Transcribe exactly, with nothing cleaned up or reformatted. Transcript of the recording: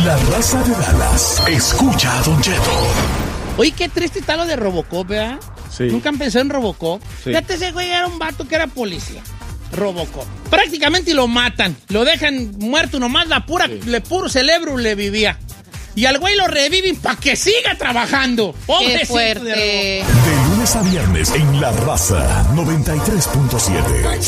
La Raza de Dallas escucha a Don Cheto. Oye, qué triste está lo de Robocop, ¿verdad? Sí. Nunca han pensado en Robocop. Sí. Fíjate, ese güey era un vato que era policía. Robocop. Prácticamente lo matan. Lo dejan muerto nomás, la pura, Sí. le puro cerebro le vivía. Y al güey lo reviven para que siga trabajando. ¡Qué Pobrecito fuerte! de Robocop. De lunes a viernes en La Raza noventa y tres punto siete.